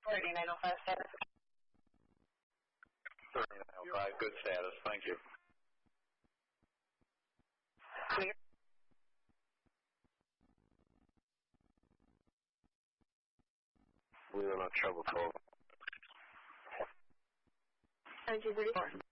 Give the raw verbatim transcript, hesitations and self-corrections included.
thirty-nine oh five status. thirty-nine oh five, good status, thank you. Clear. We were not trouble twelve. seventeen thirty-four.